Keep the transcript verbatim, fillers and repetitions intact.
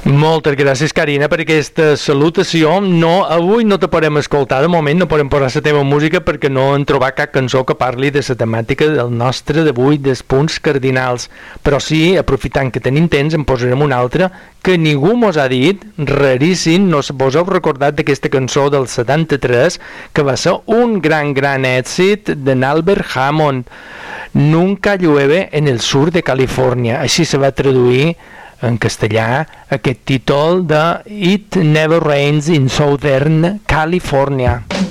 Moltes gràcies, Carina, per aquesta salutació. No, avui no te podem escoltar, de moment no podem posar la teva música perquè no hem trobat cap cançó que parli de la temàtica del nostre d'avui, dels punts cardinals. Però sí, aprofitant que tenim temps, en posarem una altra que ningú mos ha dit, raríssim, no vos heu recordat d'aquesta cançó del setanta-tres, que va ser un gran, gran èxit d'en Albert Hammond. Nunca llueve en el sur de Califòrnia. Així se va traduir en castellà aquest títol de It Never Rains in Southern California.